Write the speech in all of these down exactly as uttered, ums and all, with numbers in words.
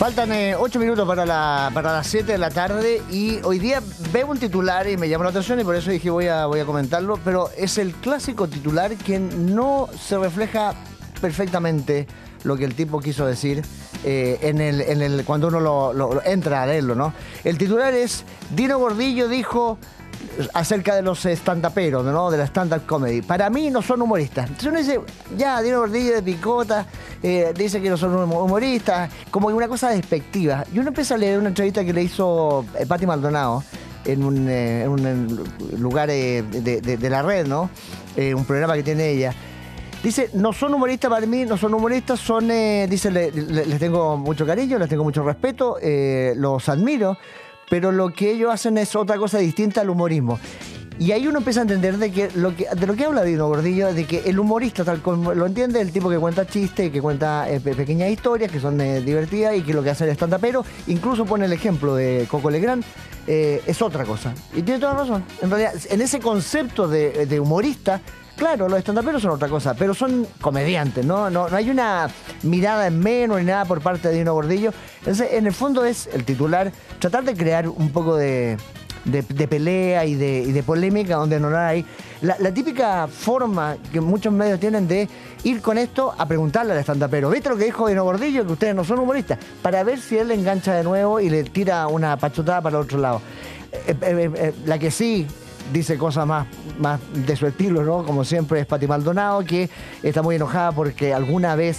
Faltan eh, ocho minutos para, la, para las siete de la tarde y hoy día veo un titular y me llamó la atención y por eso dije voy a, voy a comentarlo, pero es el clásico titular que no se refleja perfectamente lo que el tipo quiso decir eh, en el, en el, cuando uno lo, lo, lo entra a leerlo, ¿no? El titular es: Dino Gordillo dijo acerca de los stand-uperos, ¿no? De la stand-up comedy. Para mí no son humoristas. Entonces uno dice, ya, Dino Gordillo de Picota eh, dice que no son humoristas, como una cosa despectiva. Y uno empieza a leer una entrevista que le hizo eh, Patti Maldonado en un, eh, en un en lugar eh, de, de, de la red, ¿no? Eh, un programa que tiene ella. Dice, no son humoristas para mí, no son humoristas, son, eh, dice, le, le, les tengo mucho cariño, les tengo mucho respeto, eh, los admiro, pero lo que ellos hacen es otra cosa distinta al humorismo. Y ahí uno empieza a entender de, que lo que, de lo que habla Dino Gordillo, de que el humorista, tal como lo entiende, el tipo que cuenta chistes, que cuenta eh, pequeñas historias, que son eh, divertidas y que lo que hace el stand-upero, incluso pone el ejemplo de Coco Legrand, eh, es otra cosa. Y tiene toda razón. En realidad, en ese concepto de, de humorista, claro, los estandaperos son otra cosa, pero son comediantes, ¿no? No, no hay una mirada en menos ni nada por parte de Dino Gordillo. Entonces, en el fondo es el titular, tratar de crear un poco de, de, de pelea y de, y de polémica donde no la hay. La, la típica forma que muchos medios tienen de ir con esto a preguntarle al estandapero, ¿viste lo que dijo Dino Gordillo? Que ustedes no son humoristas, para ver si él le engancha de nuevo y le tira una pachotada para el otro lado. Eh, eh, eh, la que sí dice cosas más, más de su estilo, ¿no? Como siempre es Patti Maldonado, que está muy enojada porque alguna vez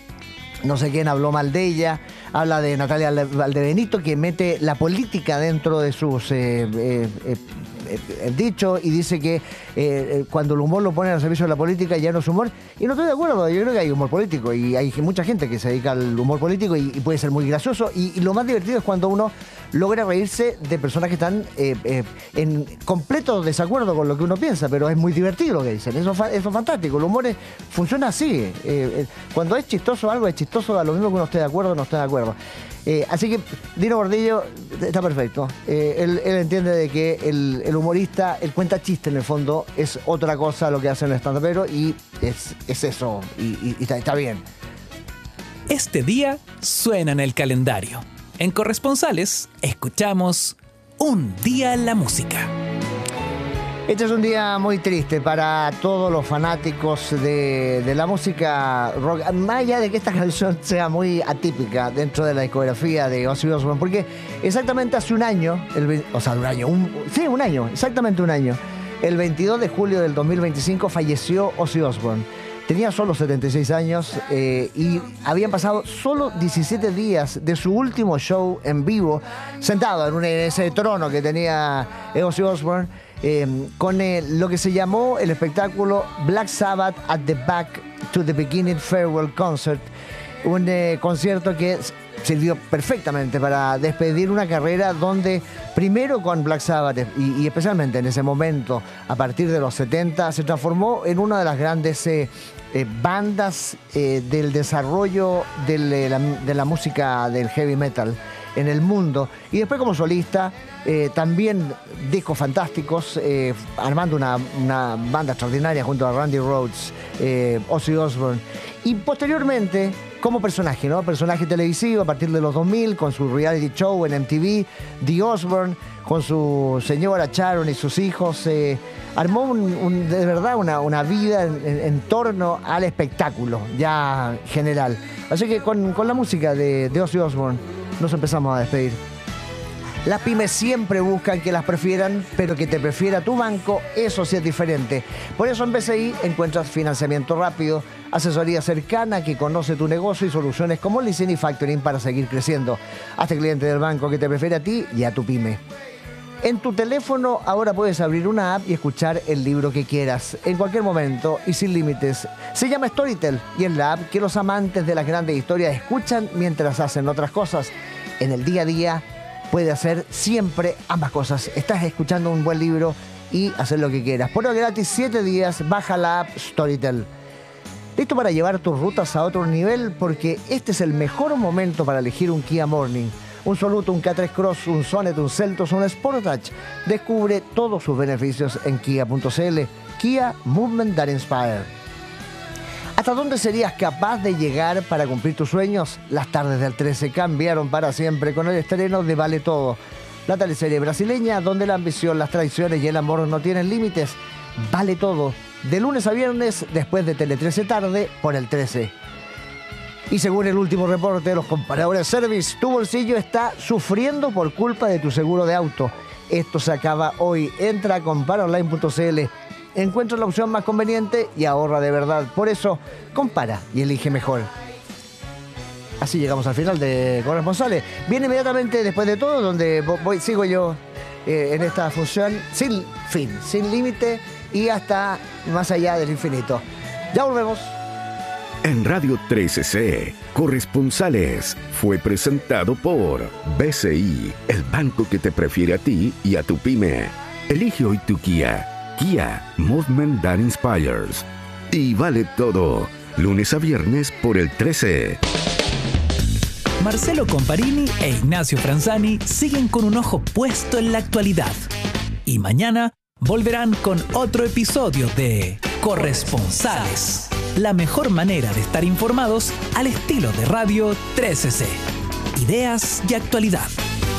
no sé quién habló mal de ella. Habla de Natalia Valdebenito, que mete la política dentro de sus eh, eh, eh, eh, dichos y dice que eh, cuando el humor lo pone al servicio de la política ya no es humor. Y no estoy de acuerdo, yo creo que hay humor político y hay mucha gente que se dedica al humor político y, y puede ser muy gracioso. Y, y lo más divertido es cuando uno logra reírse de personas que están eh, eh, en completo desacuerdo con lo que uno piensa, pero es muy divertido lo que dicen. Eso, eso es fantástico. El humor es, funciona así. Eh, eh, cuando es chistoso algo, es chistoso, a lo mismo que uno esté de acuerdo o no esté de acuerdo. Eh, así que Dino Gordillo está perfecto. Eh, él, él entiende de que el, el humorista, el cuenta chiste en el fondo, es otra cosa lo que hace el stand-upero y es, es eso. Y, y, y está, está bien. Este día suena en el calendario. En Corresponsales, escuchamos Un Día en la Música. Este es un día muy triste para todos los fanáticos de, de la música rock, más allá de que esta canción sea muy atípica dentro de la discografía de Ozzy Osbourne, porque exactamente hace un año, el, o sea, un año, un, sí, un año, exactamente un año, el veintidós de julio del dos mil veinticinco falleció Ozzy Osbourne. Tenía solo setenta y seis años eh, y habían pasado solo diecisiete días de su último show en vivo, sentado en, un, en ese trono que tenía Ozzy Osbourne, eh, con el, lo que se llamó el espectáculo Black Sabbath at the Back to the Beginning Farewell Concert, un eh, concierto que sirvió perfectamente para despedir una carrera donde primero con Black Sabbath y, y especialmente en ese momento, a partir de los setenta, se transformó en una de las grandes eh, eh, bandas eh, del desarrollo del, de, la, de la música del heavy metal en el mundo. Y después como solista, eh, también discos fantásticos, eh, armando una, una banda extraordinaria junto a Randy Rhoads, eh, Ozzy Osbourne. Y posteriormente, como personaje, ¿no? Personaje televisivo a partir de los dos mil, con su reality show en M T V, The Osbourne, con su señora Sharon y sus hijos, eh, armó un, un, de verdad una, una vida en, en, en torno al espectáculo ya general. Así que con, con la música de, de Ozzy Osbourne nos empezamos a despedir. Las pymes siempre buscan que las prefieran, pero que te prefiera tu banco, eso sí es diferente. Por eso en B C I encuentras financiamiento rápido, asesoría cercana que conoce tu negocio y soluciones como leasing y factoring para seguir creciendo. Hazte cliente del banco que te prefiere a ti y a tu pyme. En tu teléfono ahora puedes abrir una app y escuchar el libro que quieras, en cualquier momento y sin límites. Se llama Storytel y es la app que los amantes de las grandes historias escuchan mientras hacen otras cosas. En el día a día puede hacer siempre ambas cosas. Estás escuchando un buen libro y hacer lo que quieras. Por gratis, siete días, baja la app Storytel. ¿Listo para llevar tus rutas a otro nivel? Porque este es el mejor momento para elegir un Kia Morning. Un Soluto, un K tres Cross, un Sonet, un Seltos, un Sportage. Descubre todos sus beneficios en kia punto c l. Kia, Movement that Inspire. ¿Hasta dónde serías capaz de llegar para cumplir tus sueños? Las tardes del trece cambiaron para siempre con el estreno de Vale Todo, la teleserie brasileña donde la ambición, las traiciones y el amor no tienen límites. Vale Todo, de lunes a viernes después de Tele trece tarde por el trece. Y según el último reporte de los comparadores Service, tu bolsillo está sufriendo por culpa de tu seguro de auto. Esto se acaba hoy. Entra a compara online punto c l. Encuentra la opción más conveniente y ahorra de verdad. Por eso, compara y elige mejor. Así llegamos al final de Corresponsales. Viene inmediatamente después de todo, donde voy, sigo yo eh, en esta función sin fin, sin límite y hasta más allá del infinito. Ya volvemos. En Radio trece C, Corresponsales fue presentado por B C I, el banco que te prefiere a ti y a tu pyme. Elige hoy tu Kia. Kia, Movement That Inspires. Y Vale Todo, lunes a viernes por el trece. Marcelo Comparini e Ignacio Franzani siguen con un ojo puesto en la actualidad. Y mañana volverán con otro episodio de Corresponsales. La mejor manera de estar informados al estilo de Radio trece C. Ideas y actualidad.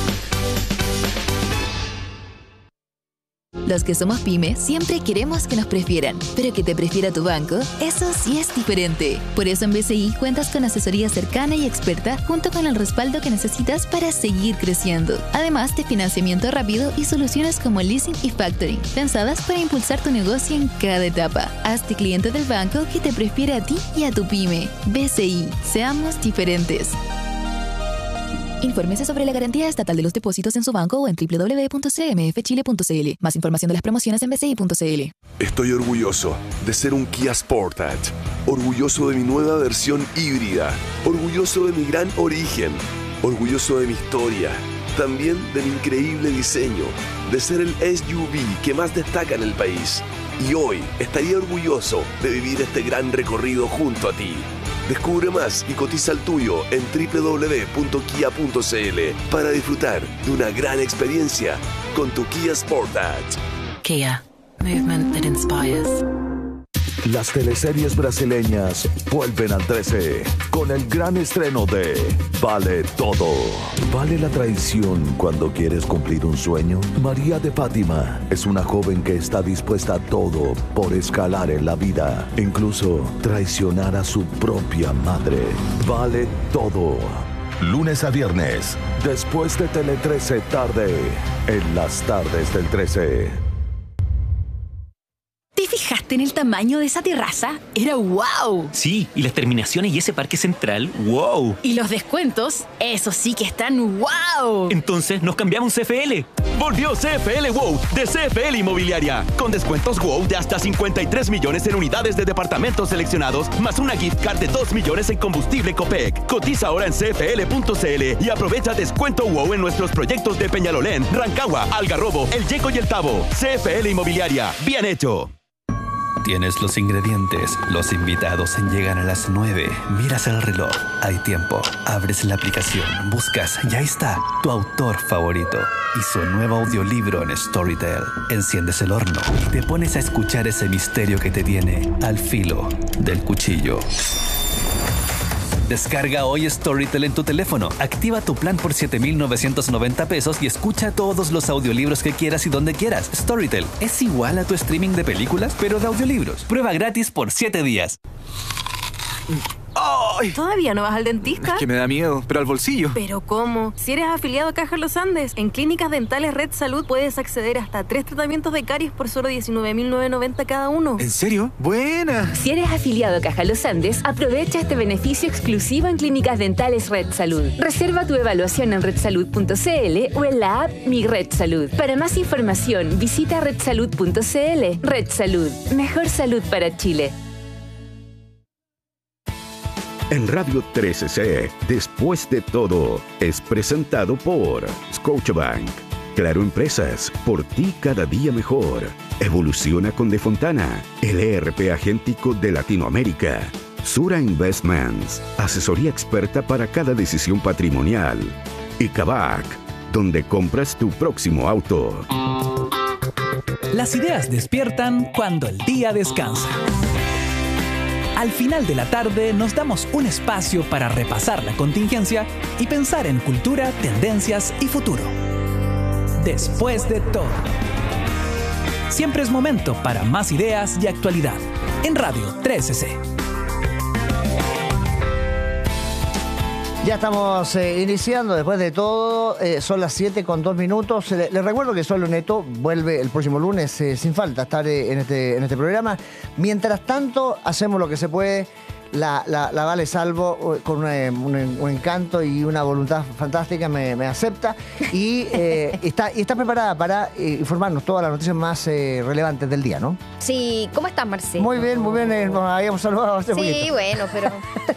Los que somos pyme siempre queremos que nos prefieran, pero que te prefiera tu banco, eso sí es diferente. Por eso en B C I cuentas con asesoría cercana y experta junto con el respaldo que necesitas para seguir creciendo. Además de financiamiento rápido y soluciones como leasing y factoring, pensadas para impulsar tu negocio en cada etapa. Hazte cliente del banco que te prefiere a ti y a tu pyme. B C I, seamos diferentes. Infórmese sobre la garantía estatal de los depósitos en su banco o en doble u doble u doble u punto c m f chile punto c l. Más información de las promociones en b c i punto c l. Estoy orgulloso de ser un Kia Sportage. Orgulloso de mi nueva versión híbrida. Orgulloso de mi gran origen. Orgulloso de mi historia. También del increíble diseño. De ser el S U V que más destaca en el país. Y hoy estaría orgulloso de vivir este gran recorrido junto a ti. Descubre más y cotiza el tuyo en doble u doble u doble u punto kia punto c l para disfrutar de una gran experiencia con tu Kia Sportage. Kia, movement that inspires. Las teleseries brasileñas vuelven al trece con el gran estreno de Vale Todo. ¿Vale la traición cuando quieres cumplir un sueño? María de Fátima es una joven que está dispuesta a todo por escalar en la vida, incluso traicionar a su propia madre. Vale Todo. Lunes a viernes, después de Tele trece tarde, en las tardes del trece. ¿Te fijaste en el tamaño de esa terraza? ¡Era wow! Sí, y las terminaciones y ese parque central, wow. Y los descuentos, eso sí que están wow. Entonces nos cambiamos C F L. Volvió C F L WOW de C F L Inmobiliaria, con descuentos WOW de hasta cincuenta y tres millones en unidades de departamentos seleccionados, más una gift card de dos millones en combustible Copec. Cotiza ahora en c f l punto c l y aprovecha descuento WOW en nuestros proyectos de Peñalolén, Rancagua, Algarrobo, El Yeco y El Tabo. C F L Inmobiliaria, bien hecho. Tienes los ingredientes, los invitados llegan a las nueve, miras el reloj, hay tiempo, abres la aplicación, buscas y ahí está, tu autor favorito y su nuevo audiolibro en Storytel. Enciendes el horno y te pones a escuchar ese misterio que te tiene al filo del cuchillo. Descarga hoy Storytel en tu teléfono, activa tu plan por siete mil novecientos noventa pesos y escucha todos los audiolibros que quieras y donde quieras. Storytel es igual a tu streaming de películas, pero de audiolibros. Prueba gratis por siete días. ¡Ay! ¿Todavía no vas al dentista? Es que me da miedo, pero al bolsillo. ¿Pero cómo? Si eres afiliado a Caja Los Andes, en Clínicas Dentales Red Salud puedes acceder hasta tres tratamientos de caries por solo diecinueve mil novecientos noventa cada uno. ¿En serio? ¡Buena! Si eres afiliado a Caja Los Andes, aprovecha este beneficio exclusivo en Clínicas Dentales Red Salud. Reserva tu evaluación en red salud punto c l o en la app Mi Red Salud. Para más información, visita red salud punto c l. Red Salud. Mejor salud para Chile. En Radio trece C, después de todo, es presentado por Scotiabank. Claro Empresas, por ti cada día mejor. Evoluciona con De Fontana, el E R P agéntico de Latinoamérica. Sura Investments, asesoría experta para cada decisión patrimonial. Y Kavak, donde compras tu próximo auto. Las ideas despiertan cuando el día descansa. Al final de la tarde nos damos un espacio para repasar la contingencia y pensar en cultura, tendencias y futuro. Después de todo. Siempre es momento para más ideas y actualidad. En Radio trece C. Ya estamos eh, iniciando después de todo, eh, son las siete con dos minutos. Les le recuerdo que Solo Neto vuelve el próximo lunes eh, sin falta a estar eh, en, este, en este programa. Mientras tanto, hacemos lo que se puede. La, la, la Vale Salvo, con una, un, un encanto y una voluntad fantástica, me, me acepta y, eh, está, y está preparada para eh, informarnos todas las noticias más eh, relevantes del día, ¿no? Sí, ¿cómo estás, Marcelo? Muy bien, muy bien, eh, nos habíamos saludado hace Sí, poquito. bueno, pero...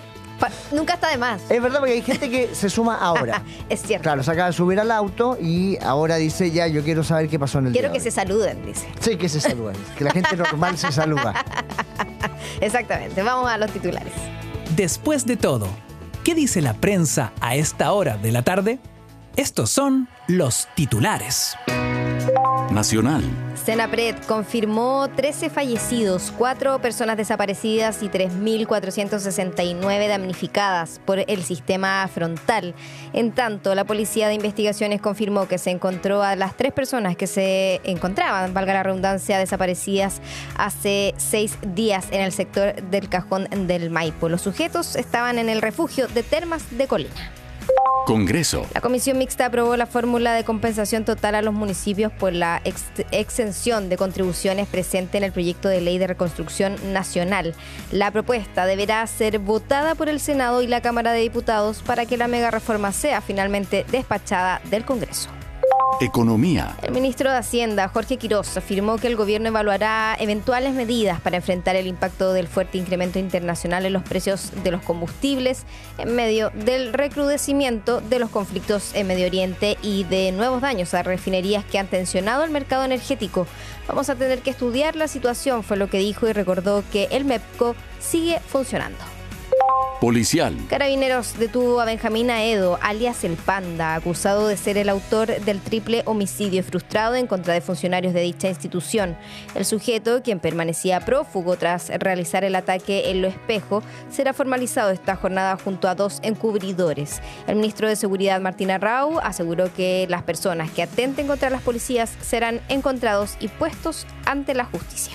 Nunca está de más. Es verdad, porque hay gente que se suma ahora. Es cierto. Claro, se acaba de subir al auto y ahora dice ya, yo quiero saber qué pasó en el Quiero día que de se hoy. saluden, dice. Sí, que se saluden. Que la gente normal se saluda. Exactamente. Vamos a los titulares. Después de todo, ¿qué dice la prensa a esta hora de la tarde? Estos son los titulares. Nacional. Senapred confirmó trece fallecidos, cuatro personas desaparecidas y tres mil cuatrocientas sesenta y nueve damnificadas por el sistema frontal. En tanto, la Policía de Investigaciones confirmó que se encontró a las tres personas que se encontraban, valga la redundancia, desaparecidas hace seis días en el sector del Cajón del Maipo. Los sujetos estaban en el refugio de Termas de Colina. Congreso. La Comisión Mixta aprobó la fórmula de compensación total a los municipios por la ex exención de contribuciones presente en el proyecto de ley de reconstrucción nacional. La propuesta deberá ser votada por el Senado y la Cámara de Diputados para que la mega reforma sea finalmente despachada del Congreso. Economía. El ministro de Hacienda, Jorge Quiroz, afirmó que el gobierno evaluará eventuales medidas para enfrentar el impacto del fuerte incremento internacional en los precios de los combustibles en medio del recrudecimiento de los conflictos en Medio Oriente y de nuevos daños a refinerías que han tensionado el mercado energético. Vamos a tener que estudiar la situación, fue lo que dijo, y recordó que el MEPCO sigue funcionando. Policial. Carabineros detuvo a Benjamín Aedo, alias El Panda, acusado de ser el autor del triple homicidio frustrado en contra de funcionarios de dicha institución. El sujeto, quien permanecía prófugo tras realizar el ataque en Lo Espejo, será formalizado esta jornada junto a dos encubridores. El ministro de Seguridad, Martín Arrau, aseguró que las personas que atenten contra las policías serán encontrados y puestos ante la justicia.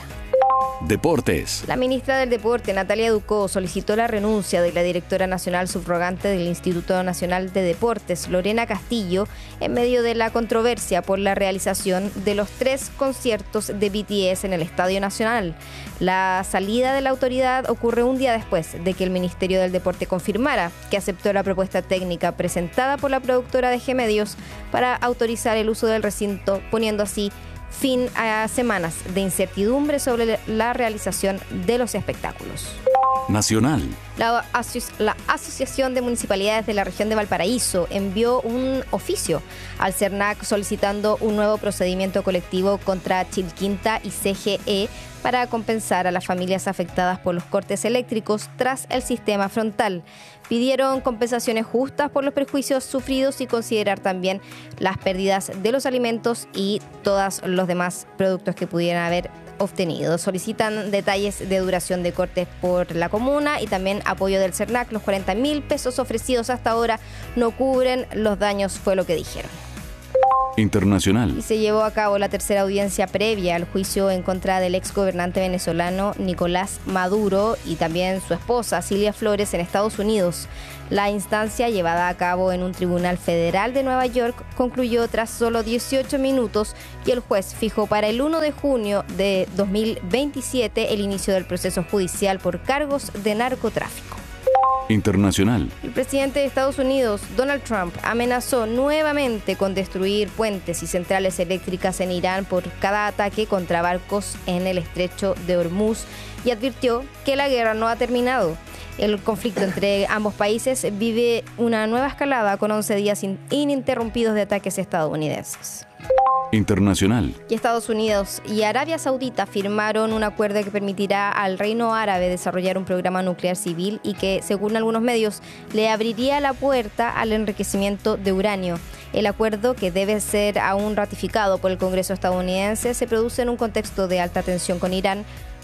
Deportes. La ministra del Deporte, Natalia Ducó, solicitó la renuncia de la directora nacional subrogante del Instituto Nacional de Deportes, Lorena Castillo, en medio de la controversia por la realización de los tres conciertos de B T S en el Estadio Nacional. La salida de la autoridad ocurre un día después de que el Ministerio del Deporte confirmara que aceptó la propuesta técnica presentada por la productora de G Medios para autorizar el uso del recinto, poniendo así fin a semanas de incertidumbre sobre la realización de los espectáculos. Nacional. La, aso la Asociación de Municipalidades de la Región de Valparaíso envió un oficio al CERNAC solicitando un nuevo procedimiento colectivo contra Chilquinta y C G E para compensar a las familias afectadas por los cortes eléctricos tras el sistema frontal. Pidieron compensaciones justas por los perjuicios sufridos y considerar también las pérdidas de los alimentos y todos los demás productos que pudieran haber obtenido. Solicitan detalles de duración de cortes por la comuna y también apoyo del CERNAC. Los cuarenta mil pesos ofrecidos hasta ahora no cubren los daños, fue lo que dijeron. Internacional. Y se llevó a cabo la tercera audiencia previa al juicio en contra del ex gobernante venezolano Nicolás Maduro y también su esposa Cilia Flores en Estados Unidos. La instancia, llevada a cabo en un tribunal federal de Nueva York, concluyó tras solo dieciocho minutos y el juez fijó para el primero de junio de dos mil veintisiete el inicio del proceso judicial por cargos de narcotráfico. Internacional. El presidente de Estados Unidos, Donald Trump, amenazó nuevamente con destruir puentes y centrales eléctricas en Irán por cada ataque contra barcos en el estrecho de Hormuz y advirtió que la guerra no ha terminado. El conflicto entre ambos países vive una nueva escalada con once días ininterrumpidos de ataques estadounidenses. Internacional. Y Estados Unidos y Arabia Saudita firmaron un acuerdo que permitirá al Reino Árabe desarrollar un programa nuclear civil y que, según algunos medios, le abriría la puerta al enriquecimiento de uranio. El acuerdo, que debe ser aún ratificado por el Congreso estadounidense, se produce en un contexto de alta tensión con Irán,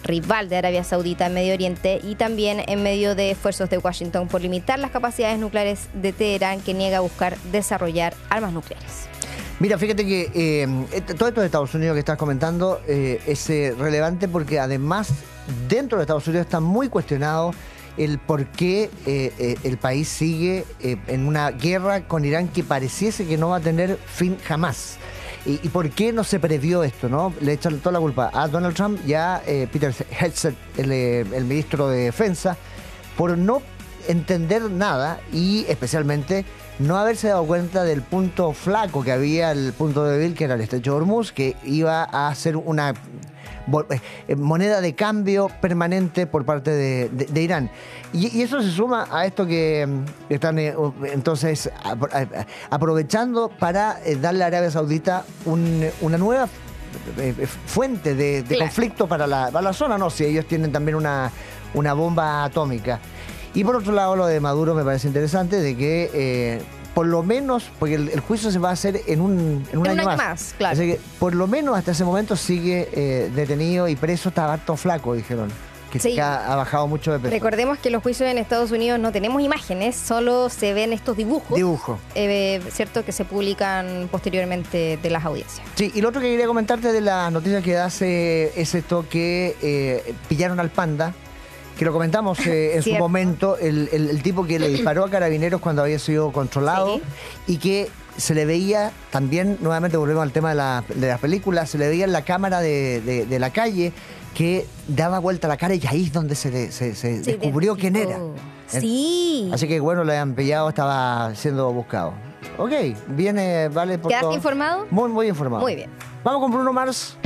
rival de Arabia Saudita en Medio Oriente, y también en medio de esfuerzos de Washington por limitar las capacidades nucleares de Teherán, que niega buscar desarrollar armas nucleares. Mira, fíjate que eh, todo esto de Estados Unidos que estás comentando eh, es eh, relevante porque además dentro de Estados Unidos está muy cuestionado el por qué eh, eh, el país sigue eh, en una guerra con Irán que pareciese que no va a tener fin jamás. ¿Y, y por qué no se previó esto, no? Le echan toda la culpa a Donald Trump y a eh, Peter Hegseth, el, el ministro de Defensa, por no entender nada y especialmente no haberse dado cuenta del punto flaco que había, el punto débil, que era el estrecho de Hormuz, que iba a ser una moneda de cambio permanente por parte de, de, de Irán. Y, y eso se suma a esto que están eh, entonces aprovechando para eh, darle a Arabia Saudita un, una nueva eh, fuente de, de claro. conflicto para la, para la zona, no, si ellos tienen también una, una bomba atómica. Y por otro lado, lo de Maduro me parece interesante, de que eh, por lo menos, porque el, el juicio se va a hacer en un, en un, en año, un año más, más claro. Así que por lo menos hasta ese momento sigue eh, detenido y preso, está harto flaco, dijeron, que sí. ha, ha bajado mucho de peso. Recordemos que los juicios en Estados Unidos no tenemos imágenes, solo se ven estos dibujos. Dibujo. Eh, cierto, que se publican posteriormente de las audiencias. Sí, y lo otro que quería comentarte de la noticia que hace es esto que eh, pillaron al panda, que lo comentamos eh, en su momento, el, el, el tipo que le disparó a Carabineros cuando había sido controlado, sí. y que se le veía, también nuevamente volvemos al tema de, la, de las películas, se le veía en la cámara de, de, de la calle que daba vuelta la cara y ahí es donde se, se, se sí, descubrió quién era. Sí. Así que bueno, lo habían pillado, estaba siendo buscado. Ok, viene, vale por ¿Quedaste todo. informado? Muy, muy informado. Muy bien. Vamos con Bruno Mars.